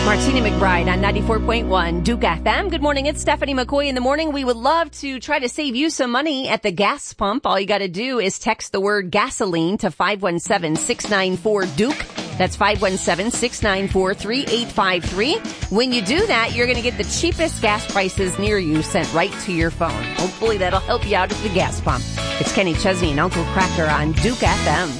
Martina McBride on 94.1 Duke FM. Good morning. It's Stephanie McCoy in the morning. We would love to try to save you some money at the gas pump. All you got to do is text the word gasoline to 517-694-DUKE. That's 517-694-3853. When you do that, you're going to get the cheapest gas prices near you sent right to your phone. Hopefully that'll help you out at the gas pump. It's Kenny Chesney and Uncle Cracker on Duke FM.